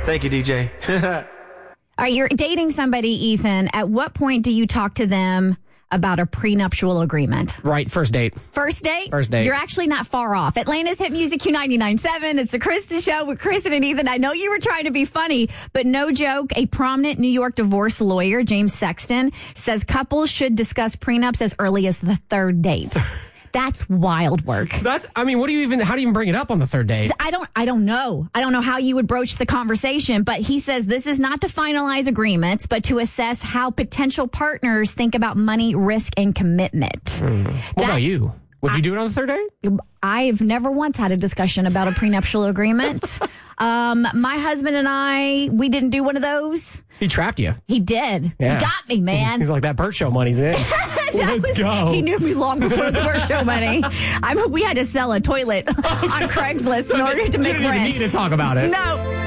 Thank you, DJ. All right, you're dating somebody, Ethan. At what point do you talk to them about a prenuptial agreement? Right, first date. First date? First date. You're actually not far off. Atlanta's Hit Music Q99.7. It's the Kristen Show with Kristen and Ethan. I know you were trying to be funny, but no joke. A prominent New York divorce lawyer, James Sexton, says couples should discuss prenups as early as the third date. That's wild work. How do you even bring it up on the third date? I don't know. I don't know how you would broach the conversation, but he says this is not to finalize agreements, but to assess how potential partners think about money, risk, and commitment. What about you? Would you do it on the third date? I've never once had a discussion about a prenuptial agreement. My husband and I, we didn't do one of those. He trapped you. He did. Yeah. He got me, man. He's like, that Burt Show money's in. Let's go. He knew me long before the Burt Show money. We had to sell a toilet on Craigslist in order to make You didn't rent. even need to talk about it. No.